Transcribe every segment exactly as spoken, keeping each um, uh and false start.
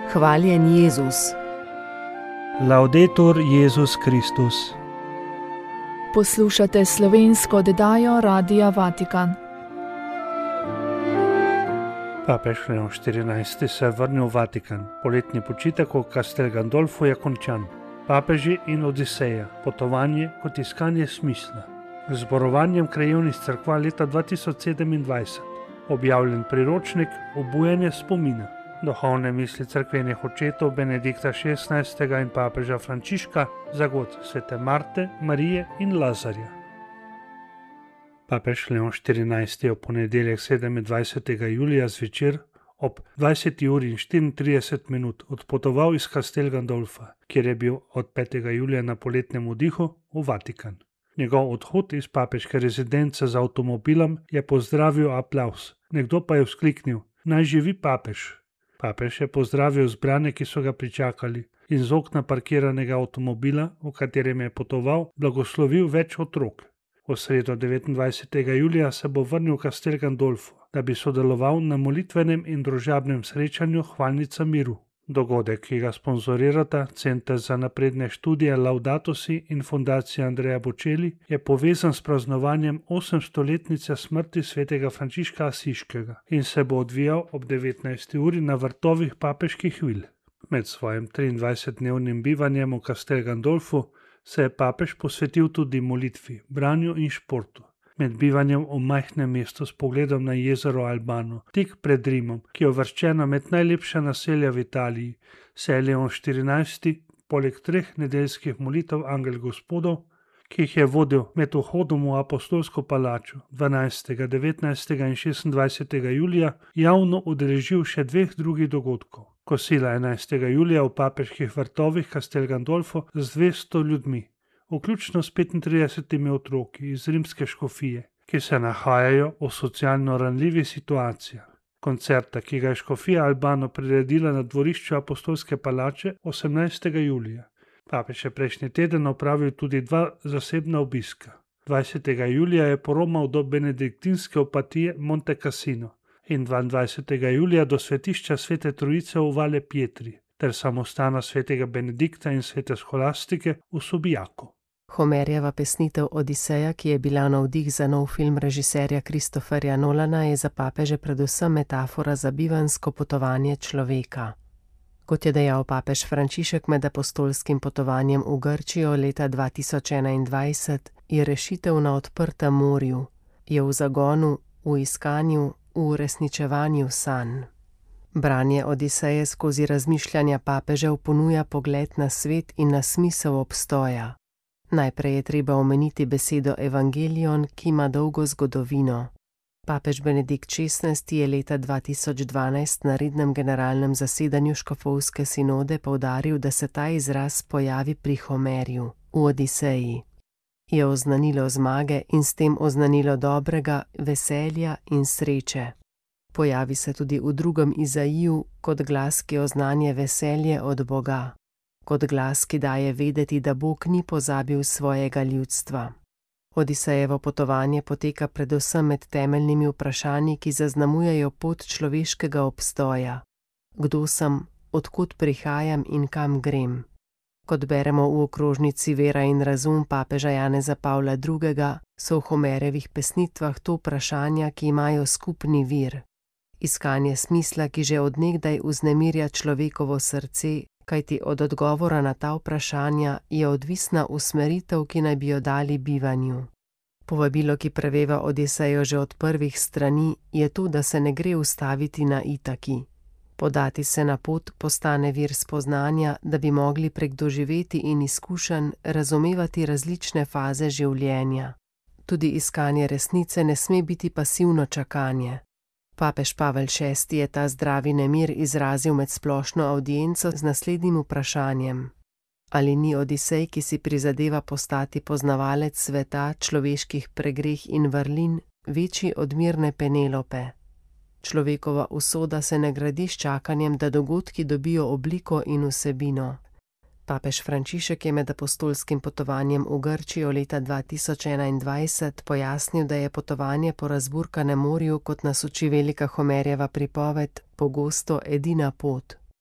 Hvaljen Jezus. Laudetur Jezus Kristus. Poslušate slovensko oddajo Radia Vatikan. Papež Leon štirinajsti se je vrnil v Vatikan. Poletni počitek v Castel Gandolfu je končan. Papeži in Odiseja, potovanje kot iskanje smisla. Z zborovanjem krajevnih cerkva leta dva tisoč sedemindvajset, objavljen priročnik Obujanje spomina. Duhovne misli cerkvenih očetov Benedikta šestnajstega in papeža Frančiška za god svete Marte, Marije in Lazarja. Papež Leon štirinajsti je v ponedeljek sedemindvajsetega julija zvečer ob dvajseti uri in štiriintrideset minut odpotoval iz Castel Gandolfa, kjer je bil od petega julija na poletnem oddihu, v Vatikan. Njegov odhod iz papeške rezidence z avtomobilom je pozdravil aplavz, nekdo pa je vzkliknil: "Naj živi papež!" Papež je pozdravil zbrane, ki so ga pričakali, in z okna parkiranega avtomobila, v katerem je potoval, blagoslovil več otrok. V sredo devetindvajsetega julija se bo vrnil v Castel Gandolfo, da bi sodeloval na molitvenem in družabnem srečanju Hvalnica miru. Dogodek, ki ga sponzorirata Center za napredne študije Laudato Si in Fundacija Andrea Bocelli, je povezan s praznovanjem osemstoletnice smrti svetega Frančiška Asiškega in se bo odvijal ob devetnajsti uri na vrtovih papeških vil. Med svojim triindvajsetdnevnim bivanjem v Castel Gandolfu se je papež posvetil tudi molitvi, branju in športu. Med bivanjem v majhnem mestu s pogledom na jezero Albano, tik pred Rimom, ki je uvrščeno med najlepša naselja v Italiji, se je Leon štirinajsti poleg treh nedeljskih molitev Angel Gospodov, ki jih je vodil med vhodom v apostolsko palačo dvanajstega, devetnajstega in šestindvajsetega julija, javno udeležil še dveh drugih dogodkov. Kosila enajstega julija v papeških vrtovih Castel Gandolfo z dvesto ljudmi, vključno s petintridesetimi otroki iz rimske škofije, ki se nahajajo v socialno ranljivih situacijah. Koncerta, ki ga je škofija Albano priredila na dvorišču apostolske palače osemnajstega julija. Papež je prejšnji teden opravil tudi dva zasebna obiska. dvajsetega julija je poromal do benediktinske opatije Monte Cassino in dvaindvajsetega julija do svetišča Svete Trojice v Vale Pietri ter samostana svetega Benedikta in svete Skolastike v Subijaku. Homerjeva pesnitev Odiseja, ki je bila navdih za nov film režiserja Christopherja Nolana, je za papeže predvsem metafora za bivanjsko potovanje človeka. Kot je dejal papež Frančišek med apostolskim potovanjem v Grčijo leta dva tisoč enaindvajset, je rešitev na odprtem morju, je v zagonu, v iskanju, v uresničevanju sanj. Branje Odiseje skozi razmišljanja papežev ponuja pogled na svet in na smisel obstoja. Najprej je treba omeniti besedo evangelion, ki ima dolgo zgodovino. Papež Benedikt šestnajsti je leta dva tisoč dvanajst na rednem generalnem zasedanju škofovske sinode poudaril, da se ta izraz pojavi pri Homerju, v Odiseji. Je oznanilo zmage in s tem oznanilo dobrega, veselja in sreče. Pojavi se tudi v drugem Izaiju kot glas, ki oznanja veselje od Boga. Kot glas, ki daje vedeti, da Bog ni pozabil svojega ljudstva. Odisejevo potovanje poteka predvsem med temeljnimi vprašanji, ki zaznamujejo pot človeškega obstoja. Kdo sem, odkot prihajam in kam grem? Kot beremo v okrožnici Vera in razum papeža Janeza Pavla drugega, so v Homerjevih pesnitvah to vprašanja, ki imajo skupni vir. Iskanje smisla, ki že od nekdaj vznemirja človekovo srce, kajti od odgovora na ta vprašanja je odvisna usmeritev, ki naj bi jo dali bivanju. Povabilo, ki preveva Odisejo že od prvih strani, je to, da se ne gre ustaviti na Itaki. Podati se na pot postane vir spoznanja, da bi mogli prek doživeti in izkušenj razumevati različne faze življenja. Tudi iskanje resnice ne sme biti pasivno čakanje. Papež Pavel šesti je ta zdravi nemir izrazil med splošno avdienco z naslednjim vprašanjem. Ali ni Odisej, ki si prizadeva postati poznavalec sveta, človeških pregreh in vrlin, večji od mirne Penelope? Človekova usoda se ne gradi s čakanjem, da dogodki dobijo obliko in vsebino. Papež Frančišek je med apostolskim potovanjem v Grčijo leta dva tisoč enaindvajset pojasnil, da je potovanje po razburkanem morju, kot nas uči velika Homerjeva pripoved, pogosto edina pot.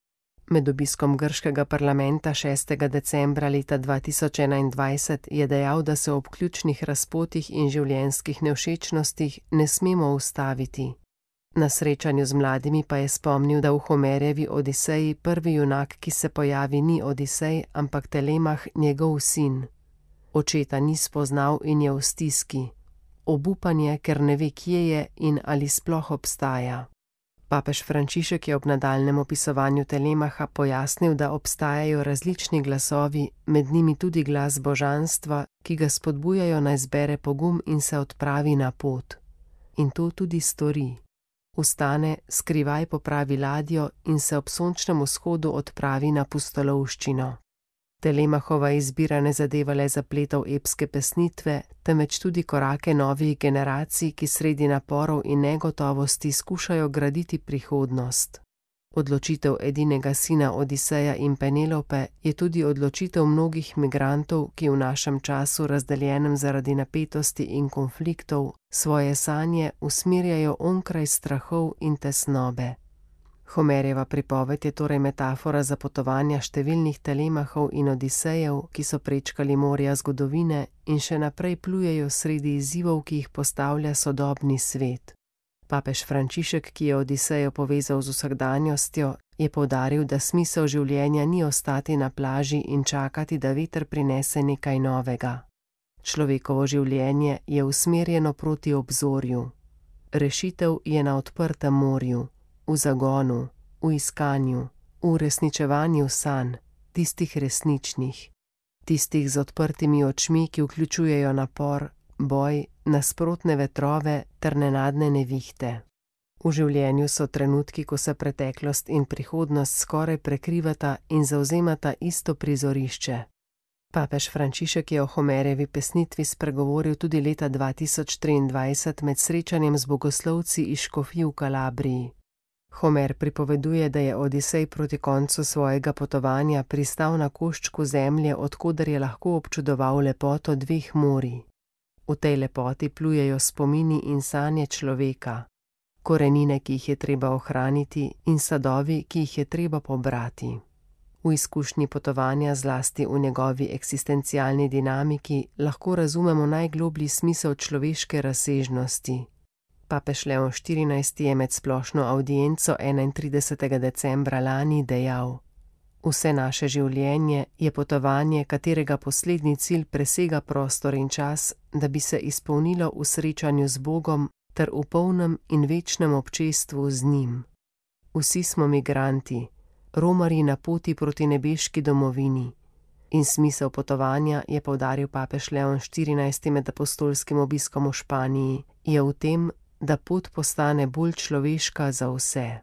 Med obiskom grškega parlamenta šestega decembra leta dva tisoč enaindvajset je dejal, da se ob ključnih razpotih in življenjskih nevšečnostih ne smemo ustaviti. Na srečanju z mladimi pa je spomnil, da v Homerjevi Odiseji prvi junak, ki se pojavi, ni Odisej, ampak Telemah, njegov sin. Očeta ni spoznal in je v stiski. Obupanje, ker ne ve, kje je in ali sploh obstaja. Papež Frančišek je ob nadaljnjem opisovanju Telemaha pojasnil, da obstajajo različni glasovi, med njimi tudi glas božanstva, ki ga spodbujajo naj zbere pogum in se odpravi na pot. In to tudi stori. Vstane, skrivaj popravi ladjo in se ob sončnem vzhodu odpravi na pustolovščino. Telemahova izbira ne zadeva le zapletov epske pesnitve, temveč tudi korake novih generacij, ki sredi naporov in negotovosti skušajo graditi prihodnost. Odločitev edinega sina Odiseja in Penelope je tudi odločitev mnogih migrantov, ki v našem času, razdeljenem zaradi napetosti in konfliktov, svoje sanje usmerjajo onkraj strahov in tesnobe. Homerjeva pripoved je torej metafora za potovanja številnih Telemahov in Odisejev, ki so prečkali morja zgodovine in še naprej plujejo sredi izzivov, ki jih postavlja sodobni svet. Papež Frančišek, ki je Odisejo povezal z vsakdanjostjo, je poudaril, da smisel življenja ni ostati na plaži in čakati, da veter prinese nekaj novega. Človekovo življenje je usmerjeno proti obzorju. Rešitev je na odprtem morju. V zagonu, v iskanju, v uresničevanju sanj, tistih resničnih, tistih z odprtimi očmi, ki vključujejo napor, boj, nasprotne vetrove ter nenadne nevihte. V življenju so trenutki, ko se preteklost in prihodnost skoraj prekrivata in zavzemata isto prizorišče. Papež Frančišek je o Homerjevi pesnitvi spregovoril tudi leta dva tisoč triindvajset med srečanjem z bogoslovci iz škofij v Kalabriji. Homer pripoveduje, da je Odisej proti koncu svojega potovanja pristal na koščku zemlje, od koder je lahko občudoval lepoto dveh morij. V tej lepoti plujejo spomini in sanje človeka, korenine, ki jih je treba ohraniti, in sadovi, ki jih je treba pobrati. V izkušnji potovanja, zlasti v njegovi eksistencialni dinamiki, lahko razumemo najgloblji smisel človeške razsežnosti. Papež Leon štirinajsti je med splošno avdienco enaintridesetega decembra lani dejal: Vse naše življenje je potovanje, katerega poslednji cilj presega prostor in čas, da bi se izpolnilo v srečanju z Bogom ter v polnem in večnem občestvu z njim. Vsi smo migranti, romarji na poti proti nebeški domovini. In smisel potovanja, je poudaril papež Leon štirinajsti med apostolskim obiskom v Španiji, je v tem, da pot postane bolj človeška za vse.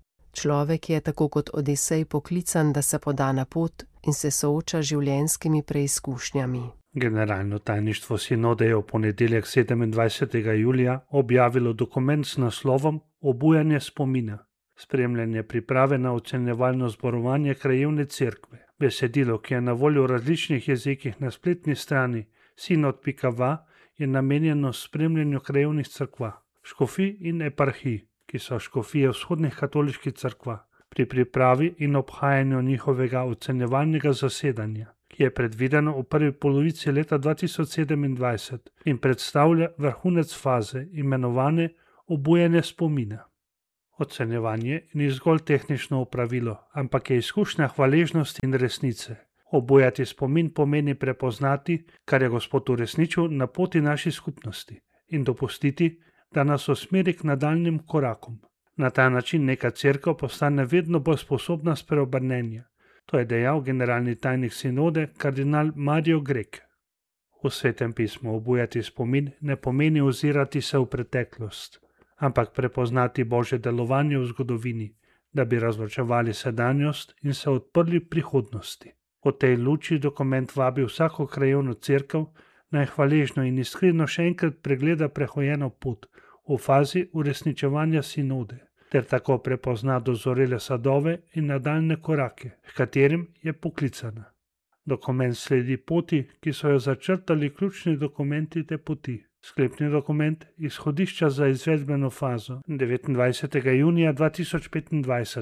Človek je, tako kot Odisej, poklican, da se poda na pot in se sooča z življenjskimi preizkušnjami. Generalno tajništvo sinode je v ponedeljek sedemindvajsetega julija objavilo dokument s naslovom Obujanje spomina, spremljanje priprave na ocenjevalno zborovanje krajevne cerkve. Besedilo, ki je na voljo v različnih jezikih na spletni strani sinod pika va, je namenjeno spremljanju krajevnih cerkva, škofij in eparhij, ki so škofije vzhodnih katoliških cerkva, pri pripravi in obhajanju njihovega ocenjevalnega zasedanja, ki je predvideno v prvi polovici leta dva tisoč sedemindvajset in predstavlja vrhunec faze, imenovane obujanje spomina. Ocenjevanje ni zgolj tehnično opravilo, ampak je izkušnja hvaležnosti in resnice. Obujati spomin pomeni prepoznati, kar je Gospod uresničil na poti naši skupnosti, in dopustiti, da nas usmeri k nadaljnjim korakom. Na ta način neka cerkev postane vedno bolj sposobna spreobrnenja. To je dejal generalni tajnik sinode kardinal Mario Grek. V Svetem pismu obujati spomin ne pomeni ozirati se v preteklost, ampak prepoznati Božje delovanje v zgodovini, da bi razločevali sedanjost in se odprli prihodnosti. V tej luči dokument vabi vsako krajevno cerkev, naj hvaležno in iskreno še enkrat pregleda prehojeno pot v fazi uresničevanja sinode, ter tako prepozna dozorele sadove in nadaljne korake, h katerim je poklicana. Dokument sledi poti, ki so jo začrtali ključni dokumenti te poti. Sklepni dokument izhodišča za izvedbeno fazo devetindvajsetega junija dva tisoč petindvajset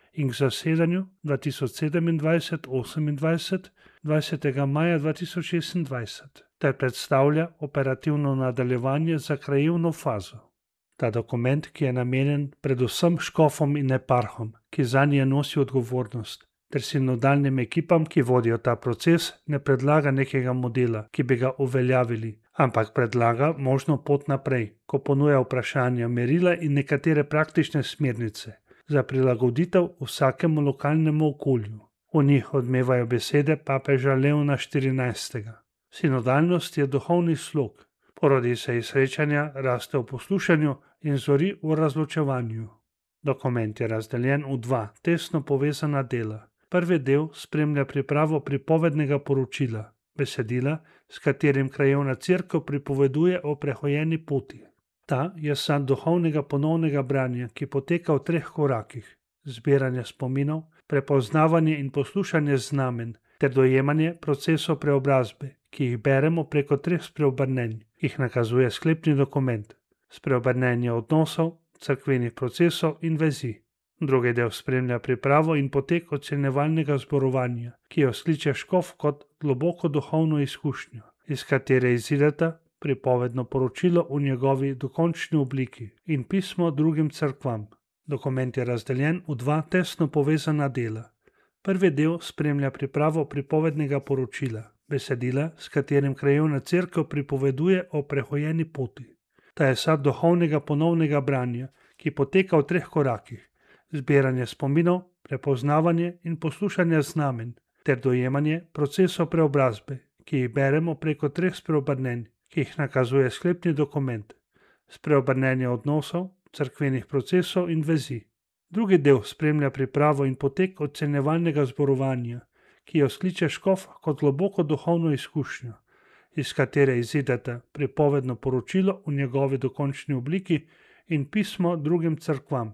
in k zasedanju dva tisoč sedemindvajset osemindvajset dvajsetega maja dva tisoč šestindvajset ter predstavlja operativno nadaljevanje za krajevno fazo. Ta dokument, ki je namenjen predvsem škofom in eparhom, ki zanje nosijo odgovornost, ter sinodalnim ekipam, ki vodijo ta proces, ne predlaga nekega modela, ki bi ga uveljavili, ampak predlaga možno pot naprej, ko ponuja vprašanja, merila in nekatere praktične smernice za prilagoditev vsakemu lokalnemu okolju. V njih odmevajo besede papeža Leona štirinajstega. Sinodalnost je duhovni slog, porodi se iz srečanja, raste v poslušanju in zori v razločevanju. Dokument je razdeljen v dva tesno povezana dela. Prvi del spremlja pripravo pripovednega poročila, besedila, s katerim krajevna cerkev pripoveduje o prehojeni poti. Ta je sad duhovnega ponovnega branja, ki poteka v treh korakih: zbiranje spominov, prepoznavanje in poslušanje znamen ter dojemanje procesov preobrazbe, ki jih beremo preko treh spreobrnenj, jih nakazuje sklepni dokument: spreobrnenje odnosov, cerkvenih procesov in vezi. Drugi del spremlja pripravo in potek ocenjevalnega zborovanja, ki jo skliče škof kot globoko duhovno izkušnjo, iz katere izideta pripovedno poročilo v njegovi dokončni obliki in pismo drugim cerkvam. Dokument je razdeljen v dva tesno povezana dela. Prvi del spremlja pripravo pripovednega poročila, besedila, s katerim krajevna cerkev pripoveduje o prehojeni poti. Ta je sad duhovnega ponovnega branja, ki poteka v treh korakih: zbiranje spominov, prepoznavanje in poslušanje znamen ter dojemanje procesov preobrazbe, ki jih beremo preko treh spreobrnenj, ki jih nakazuje sklepni dokument: spreobrnenje odnosov, cerkvenih procesov in vezi. Drugi del spremlja pripravo in potek ocenjevalnega zborovanja, ki jo skliče škof kot globoko duhovno izkušnjo, iz katere izideta pripovedno poročilo v njegovi dokončni obliki in pismo drugim cerkvam.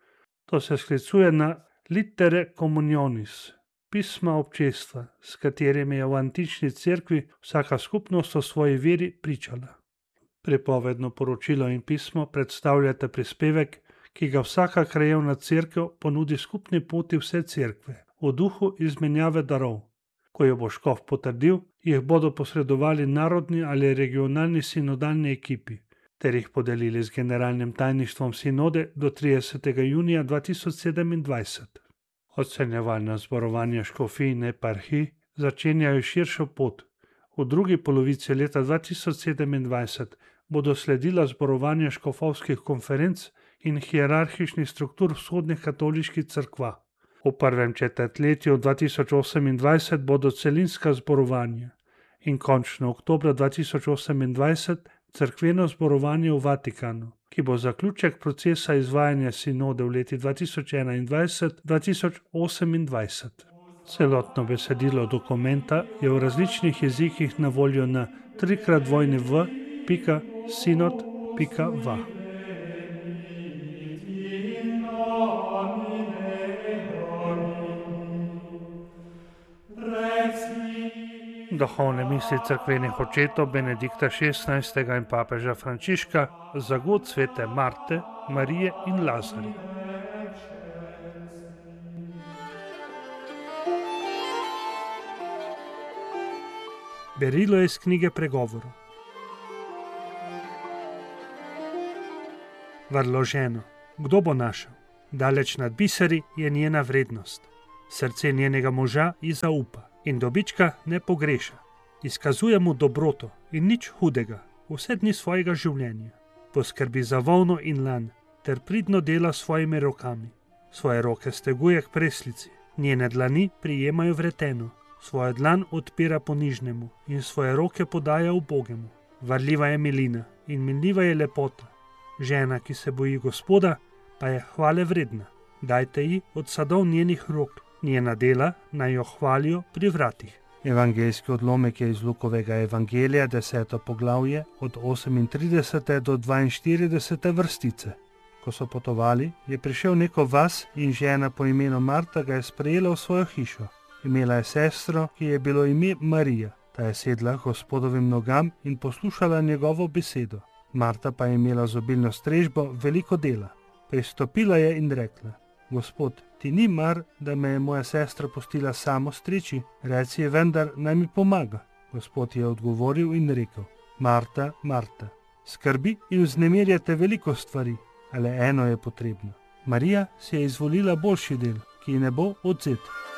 To se sklicuje na litere communionis, pisma občestva, s katerimi je v antični cerkvi vsaka skupnost o svoji veri pričala. Pripovedno poročilo in pismo predstavljata prispevek, ki ga vsaka krajevna cerkev ponudi skupni poti vse cerkve, v duhu izmenjave darov. Ko jo bo škof potrdil, jih bodo posredovali narodni ali regionalni sinodalni ekipi, ter jih podelili z generalnim tajništvom sinode do tridesetega junija dva tisoč sedemindvajset. Ocenjevalna zborovanja škofij in eparhij začenjajo širšo pot. V drugi polovici leta dva tisoč sedemindvajset bodo sledila zborovanja škofovskih konferenc in hierarhičnih struktur vzhodnih katoliških cerkva. V prvem četrtletju dva tisoč osemindvajset bodo celinska zborovanja in končno oktobra dva tisoč osemindvajset cerkveno zborovanje v Vatikanu, ki bo zaključek procesa izvajanja sinode v leti dva tisoč enaindvajset do dva tisoč osemindvajset. Celotno besedilo dokumenta je v različnih jezikih na voljo na trikrat dvojni v pika sinod pika va. Duhovne misli cerkvenih očetov Benedikta šestnajstega in papeža Frančiška za god svete Marte, Marije in Lazarja. Berilo je iz knjige Pregovorov. Vrlo ženo, kdo bo našel? Daleč nad biseri je njena vrednost. Srce njenega moža ji zaupa in dobička ne pogreša. Izkazuje mu dobroto in nič hudega vse dni svojega življenja. Poskrbi za volno in lan ter pridno dela svojimi rokami. Svoje roke steguje k preslici, njene dlani prijemajo vreteno, svojo dlan odpira ponižnemu in svoje roke podaja ubogemu. Varljiva je milina in minljiva je lepota. Žena, ki se boji Gospoda, pa je hvale vredna. Dajte ji od sadov njenih rok, njena dela naj jo hvalijo pri vratih. Evangeljski odlomek je iz Lukovega evangelija, deseto poglavje, od osemintridesete do dvainštiridesete vrstice. Ko so potovali, je prišel neko vas in žena po imenu Marta ga je sprejela v svojo hišo. Imela je sestro, ki je bilo ime Marija. Ta je sedla k Gospodovim nogam in poslušala njegovo besedo. Marta pa je imela z obilno strežbo veliko dela. Pristopila je in rekla: Gospod, ti ni mar, da me je moja sestra pustila samo streči, reci je vendar, naj mi pomaga. Gospod je odgovoril in rekel: Marta, Marta, skrbi in vznemirjate veliko stvari, ale eno je potrebno. Marija si je izvolila boljši del, ki ji ne bo odvzet.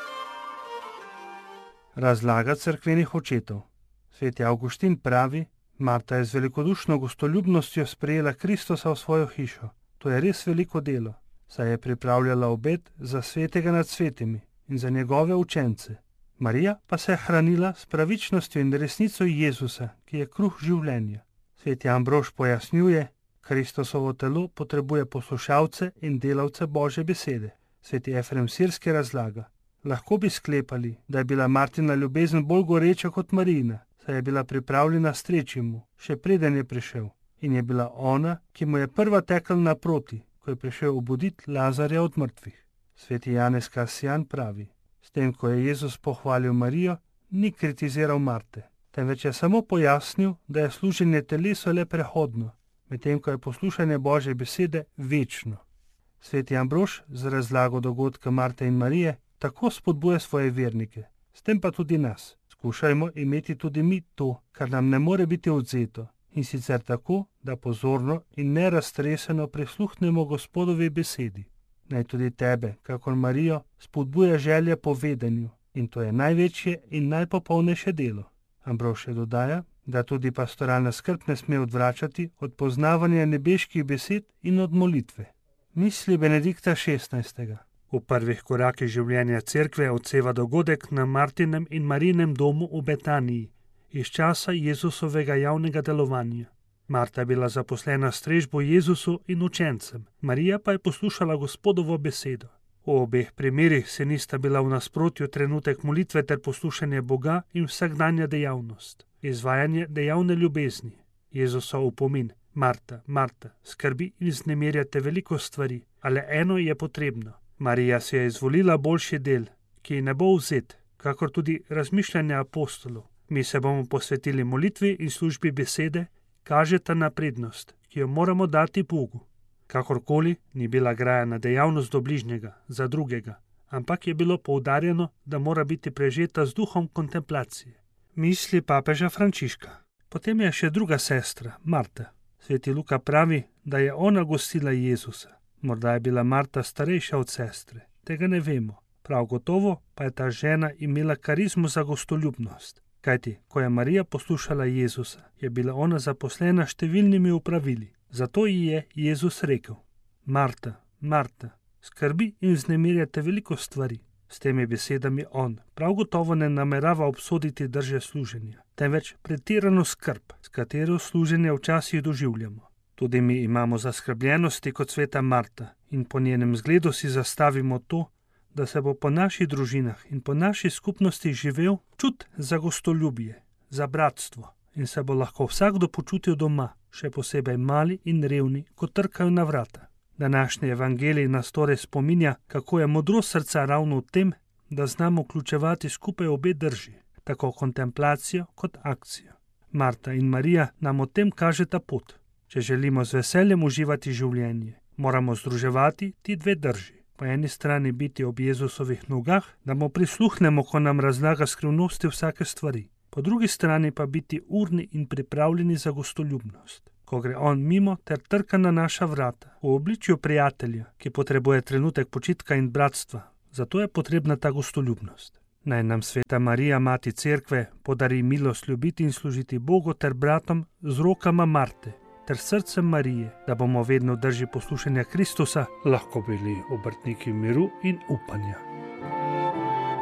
Razlaga cerkvenih očetov. Sveti Avguštin pravi: Marta je z velikodušno gostoljubnostjo sprejela Kristusa v svojo hišo. To je res veliko delo, saj je pripravljala obed za svetega nad svetimi in za njegove učence. Marija pa se je hranila s pravičnostjo in resnico Jezusa, ki je kruh življenja. Sveti Ambrož pojasnjuje: Kristusovo telo potrebuje poslušalce in delavce Božje besede. Sveti Efrem Sirski razlaga: Lahko bi sklepali, da je bila Martina ljubezen bolj goreča kot Marijina, saj je bila pripravljena streči mu, še preden je prišel, in je bila ona, ki mu je prva tekla naproti, ko je prišel obuditi Lazarja od mrtvih. Sveti Janez Kasijan pravi: S tem, ko je Jezus pohvalil Marijo, ni kritiziral Marte, temveč je samo pojasnil, da je služenje telesu le prehodno, medtem ko je poslušanje Božje besede večno. Sveti Ambrož z razlago dogodka Marte in Marije tako spodbuja svoje vernike, s tem pa tudi nas. Skušajmo imeti tudi mi to, kar nam ne more biti odvzeto, in sicer tako, da pozorno in neraztreseno prisluhnemo Gospodovi besedi. Naj tudi tebe, kakor Marijo, spodbuja želja po vedenju, in to je največje in najpopolnejše delo. Ambrož je dodaja, da tudi pastoralna skrb ne sme odvračati od poznavanja nebeških besed in od molitve. Misli Benedikta šestnajstega. V prvih korakih življenja cerkve odseva dogodek na Martinem in Marijinem domu v Betaniji, iz časa Jezusovega javnega delovanja. Marta je bila zaposlena s strežbo Jezusu in učencem, Marija pa je poslušala Gospodovo besedo. V obeh primerih se nista bila v nasprotju trenutek molitve ter poslušanje Boga in vsakdanja dejavnost, izvajanje dejavne ljubezni. Jezusov opomin: Marta, Marta, skrbi in vznemirjate veliko stvari, ale eno je potrebno. Marija si je izvolila boljši del, ki ji ne bo vzet, kakor tudi razmišljanja apostolov. Mi se bomo posvetili molitvi in službi besede, kažeta na prednost, ki jo moramo dati Bogu. Kakorkoli ni bila grajena dejavnost do bližnjega, za drugega, ampak je bilo poudarjeno, da mora biti prežeta z duhom kontemplacije. Misli papeža Frančiška. Potem je še druga sestra, Marta. Sveti Luka pravi, da je ona gostila Jezusa. Morda je bila Marta starejša od sestre, tega ne vemo. Prav gotovo pa je ta žena imela karizmo za gostoljubnost. Kajti, ko je Marija poslušala Jezusa, je bila ona zaposlena številnimi opravili. Zato ji je Jezus rekel: Marta, Marta, skrbi in vznemirjate veliko stvari. S temi besedami on prav gotovo ne namerava obsoditi drže služenja, temveč pretirano skrb, s katero služenje včasih doživljamo. Tudi mi imamo zaskrbljenosti kot sveta Marta in po njenem zgledu si zastavimo to, da se bo po naših družinah in po naši skupnosti živel čut za gostoljubje, za bratstvo in se bo lahko vsakdo počutil doma, še posebej mali in revni, ko trkajo na vrata. Današnji evangelij nas torej spominja, kako je modrost srca ravno v tem, da znamo vključevati skupaj obe drži, tako kontemplacijo kot akcijo. Marta in Marija nam o tem kažeta pot. Če želimo z veseljem uživati življenje, moramo združevati ti dve drži. Po eni strani biti ob Jezusovih nogah, da mu prisluhnemo, ko nam razlaga skrivnosti vsake stvari. Po drugi strani pa biti urni in pripravljeni za gostoljubnost, ko gre on mimo ter trka na naša vrata, v obličju prijatelja, ki potrebuje trenutek počitka in bratstva. Zato je potrebna ta gostoljubnost. Naj nam sveta Marija, mati cerkve, podari milost ljubiti in služiti Bogu ter bratom z rokama Marte ter srcem Marije, da bomo vedno v drži poslušanja Kristusa lahko bili obrtniki miru in upanja.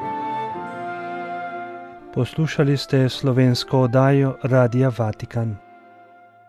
Poslušali ste slovensko oddajo Radia Vatikan.